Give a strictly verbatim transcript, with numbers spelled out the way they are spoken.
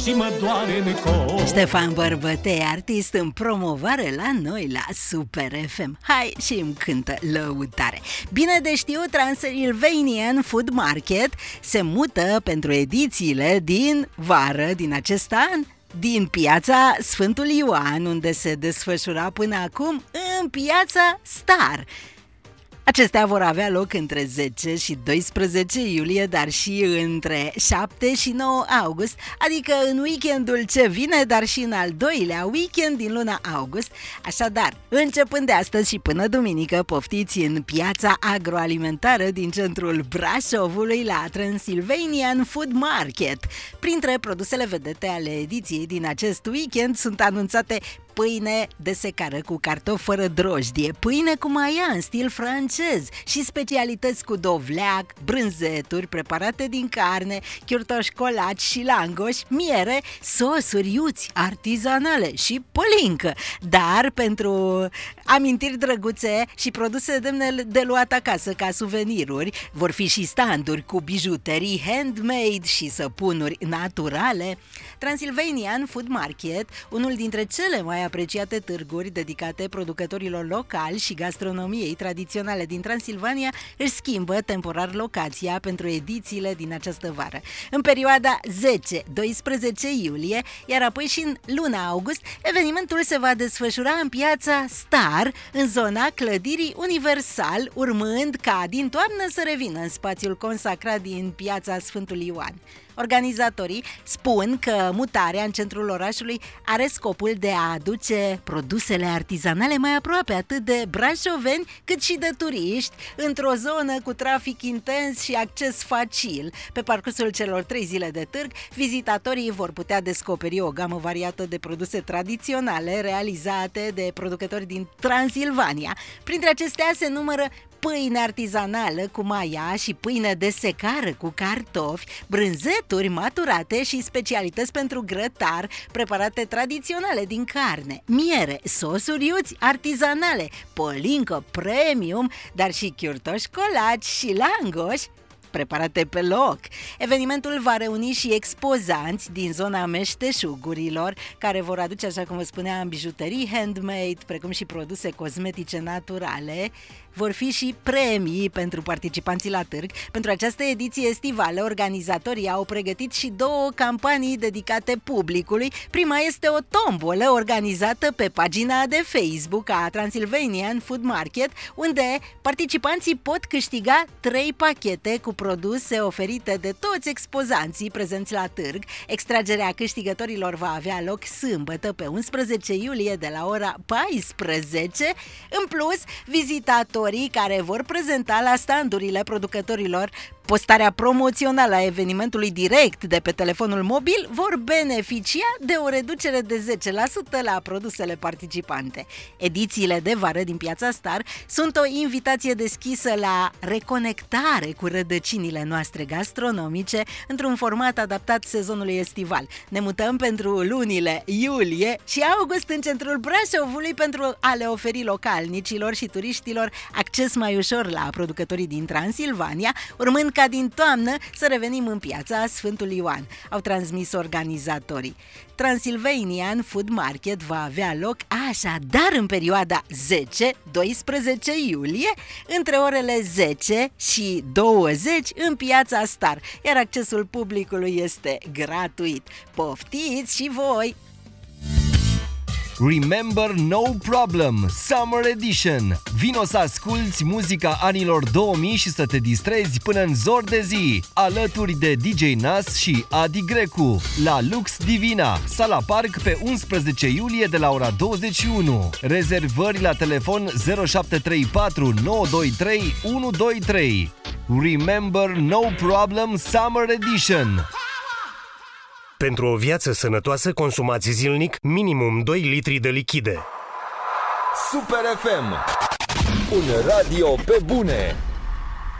și mă doare în cor. Ștefan Bărbătei, artist în promovare la noi la Super F M. Hai și îmi cântă lăutare. Bine de știut, Transylvanian Food Market se mută pentru edițiile din vară din acest an din piața Sfântul Ioan, unde se desfășura până acum, în piața Star. Acestea vor avea loc între zece și doisprezece iulie, dar și între șapte și nouă august, adică în weekendul ce vine, dar și în al doilea weekend din luna august. Așadar, începând de astăzi și până duminică, poftiți în piața agroalimentară din centrul Brașovului la Transylvanian Food Market. Printre produsele vedete ale ediției din acest weekend sunt anunțate pâine de secară cu cartofi fără drojdie, pâine cu maia în stil francez și specialități cu dovleac, brânzeturi preparate din carne, chiurtoși colaci și langoși, miere, sosuri iuți artizanale și pălincă. Dar pentru amintiri drăguțe și produse demne de luat acasă ca suveniruri, vor fi și standuri cu bijuterii handmade și săpunuri naturale. Transylvanian Food Market, unul dintre cele mai apreciate târguri dedicate producătorilor locali și gastronomiei tradiționale din Transilvania, își schimbă temporar locația pentru edițiile din această vară. În perioada zece doisprezece iulie, iar apoi și în luna august, evenimentul se va desfășura în piața Star, în zona clădirii Universal, urmând ca din toamnă să revină în spațiul consacrat din piața Sfântul Ioan. Organizatorii spun că mutarea în centrul orașului are scopul de a aduce produsele artizanale mai aproape atât de brașoveni cât și de turiști, într-o zonă cu trafic intens și acces facil. Pe parcursul celor trei zile de târg, vizitatorii vor putea descoperi o gamă variată de produse tradiționale realizate de producători din Transilvania. Printre acestea se numără pâine artizanală cu maia și pâine de secară cu cartofi, brânzeturi maturate și specialități pentru grătar preparate tradiționale din carne, miere, sosuri iuți artizanale, pălincă premium, dar și chiurtoși colaci și langoși preparate pe loc. Evenimentul va reuni și expozanți din zona meșteșugurilor, care vor aduce, așa cum vă spuneam, bijuterii handmade, precum și produse cosmetice naturale. Vor fi și premii pentru participanții la târg. Pentru această ediție estivală, organizatorii au pregătit și două campanii dedicate publicului. Prima este o tombolă organizată pe pagina de Facebook a Transylvanian Food Market, unde participanții pot câștiga trei pachete cu produse oferite de toți expozanții prezenți la târg. Extragerea câștigătorilor va avea loc sâmbătă, pe unsprezece iulie, de la ora paisprezece. În plus, vizitatorii care vor prezenta la standurile producătorilor postarea promoțională a evenimentului direct de pe telefonul mobil vor beneficia de o reducere de zece la sută la produsele participante. Edițiile de vară din piața Star sunt o invitație deschisă la reconectare cu rădăcinile noastre gastronomice într-un format adaptat sezonului estival. Ne mutăm pentru lunile iulie și august în centrul Brașovului pentru a le oferi localnicilor și turiștilor acces mai ușor la producătorii din Transilvania, urmând ca din toamnă să revenim în piața Sfântul Ioan, au transmis organizatorii. Transylvanian Food Market va avea loc așadar în perioada zece doisprezece iulie, între orele zece și douăzeci în piața Star, iar accesul publicului este gratuit. Poftiți și voi! Remember No Problem Summer Edition. Vino să asculți muzica anilor două mii și să te distrezi până în zor de zi, alături de D J Nas și Adi Grecu, la Lux Divina, Sala Parc, pe unsprezece iulie de la ora douăzeci și unu. Rezervări la telefon zero șapte trei patru nouă doi trei unu doi trei. Remember No Problem Summer Edition. Pentru o viață sănătoasă, consumați zilnic minimum doi litri de lichide. Super F M, un radio pe bune.